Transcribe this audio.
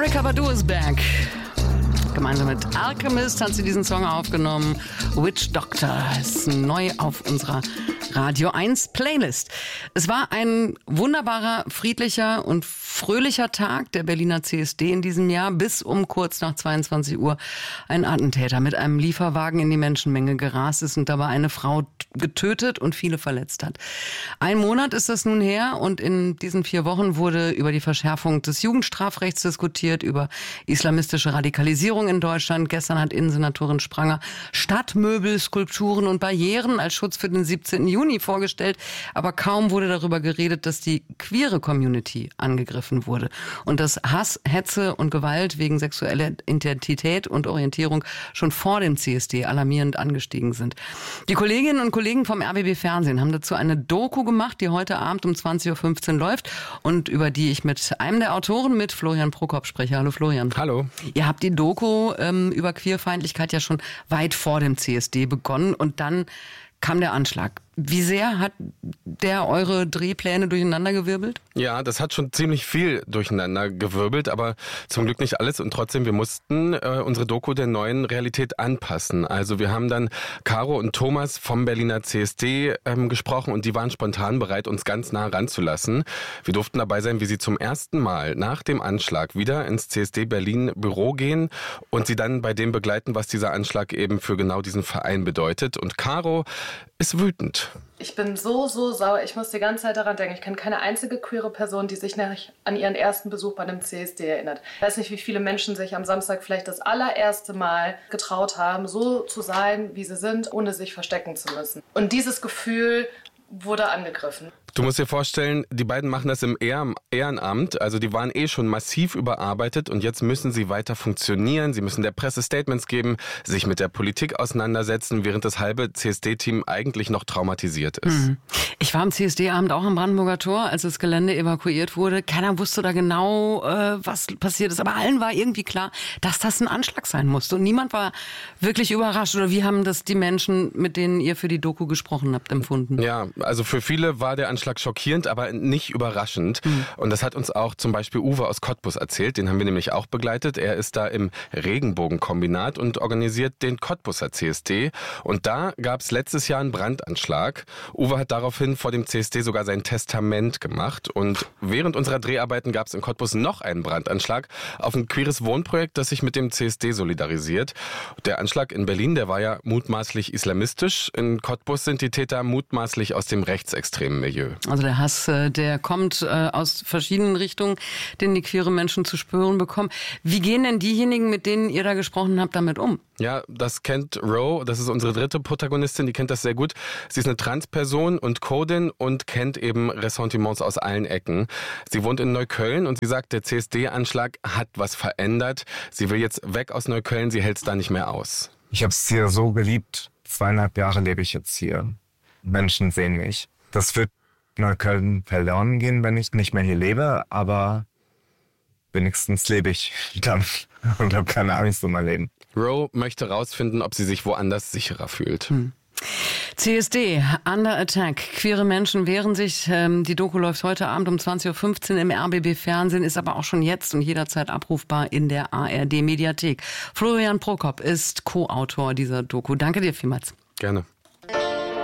Erykah Badu is back. Gemeinsam mit Alchemist hat sie diesen Song aufgenommen. Witch Doctor ist neu auf unserer Radio 1 Playlist. Es war ein wunderbarer, friedlicher und fröhlicher Tag der Berliner CSD in diesem Jahr, bis um kurz nach 22 Uhr ein Attentäter mit einem Lieferwagen in die Menschenmenge gerast ist und dabei eine Frau getötet und viele verletzt hat. Ein Monat ist das nun her und in diesen 4 Wochen wurde über die Verschärfung des Jugendstrafrechts diskutiert, über islamistische Radikalisierung in Deutschland. Gestern hat Innensenatorin Spranger Stadtmöbel, Skulpturen und Barrieren als Schutz für den 17. Juni vorgestellt. Aber kaum wurde darüber geredet, dass die queere Community angegriffen wurde. Und dass Hass, Hetze und Gewalt wegen sexueller Identität und Orientierung schon vor dem CSD alarmierend angestiegen sind. Die Kolleginnen und Kollegen vom RBB Fernsehen haben dazu eine Doku gemacht, die heute Abend um 20.15 Uhr läuft und über die ich mit einem der Autoren, mit Florian Prokop, spreche. Hallo Florian. Hallo. Ihr habt die Doku über Queerfeindlichkeit ja schon weit vor dem CSD begonnen und dann kam der Anschlag. Wie sehr hat der eure Drehpläne durcheinandergewirbelt? Ja, das hat schon ziemlich viel durcheinandergewirbelt, aber zum Glück nicht alles. Und trotzdem, wir mussten unsere Doku der neuen Realität anpassen. Also wir haben dann Caro und Thomas vom Berliner CSD gesprochen und die waren spontan bereit, uns ganz nah ranzulassen. Wir durften dabei sein, wie sie zum ersten Mal nach dem Anschlag wieder ins CSD Berlin Büro gehen und sie dann bei dem begleiten, was dieser Anschlag eben für genau diesen Verein bedeutet. Und Caro ist wütend. Ich bin so sauer. Ich muss die ganze Zeit daran denken. Ich kenne keine einzige queere Person, die sich nicht an ihren ersten Besuch bei einem CSD erinnert. Ich weiß nicht, wie viele Menschen sich am Samstag vielleicht das allererste Mal getraut haben, so zu sein, wie sie sind, ohne sich verstecken zu müssen. Und dieses Gefühl wurde angegriffen. Du musst dir vorstellen, die beiden machen das im Ehrenamt, also die waren schon massiv überarbeitet und jetzt müssen sie weiter funktionieren, sie müssen der Presse Statements geben, sich mit der Politik auseinandersetzen, während das halbe CSD-Team eigentlich noch traumatisiert ist. Ich war am CSD-Abend auch am Brandenburger Tor, als das Gelände evakuiert wurde. Keiner wusste da genau, was passiert ist, aber allen war irgendwie klar, dass das ein Anschlag sein musste und niemand war wirklich überrascht. Oder wie haben das die Menschen, mit denen ihr für die Doku gesprochen habt, empfunden? Ja, also für viele war der Anschlag schockierend, aber nicht überraschend. Und das hat uns auch zum Beispiel Uwe aus Cottbus erzählt. Den haben wir nämlich auch begleitet. Er ist da im Regenbogenkombinat und organisiert den Cottbuser CSD. Und da gab es letztes Jahr einen Brandanschlag. Uwe hat daraufhin vor dem CSD sogar sein Testament gemacht. Und während unserer Dreharbeiten gab es in Cottbus noch einen Brandanschlag auf ein queeres Wohnprojekt, das sich mit dem CSD solidarisiert. Der Anschlag in Berlin, der war ja mutmaßlich islamistisch. In Cottbus sind die Täter mutmaßlich aus dem rechtsextremen Milieu. Also der Hass, der kommt aus verschiedenen Richtungen, den die queere Menschen zu spüren bekommen. Wie gehen denn diejenigen, mit denen ihr da gesprochen habt, damit um? Ja, das kennt Ro, das ist unsere dritte Protagonistin, die kennt das sehr gut. Sie ist eine Transperson und Codin und kennt eben Ressentiments aus allen Ecken. Sie wohnt in Neukölln und sie sagt, der CSD-Anschlag hat was verändert. Sie will jetzt weg aus Neukölln, sie hält es da nicht mehr aus. Ich habe es hier so geliebt. 2,5 Jahre lebe ich jetzt hier. Menschen sehen mich. Das wird Neukölln verloren gehen, wenn ich nicht mehr hier lebe, aber wenigstens lebe ich dann und habe keine Angst um mein Leben. Ro möchte rausfinden, ob sie sich woanders sicherer fühlt. CSD, Under Attack. Queere Menschen wehren sich. Die Doku läuft heute Abend um 20.15 Uhr im RBB Fernsehen, ist aber auch schon jetzt und jederzeit abrufbar in der ARD Mediathek. Florian Prokop ist Co-Autor dieser Doku. Danke dir vielmals. Gerne.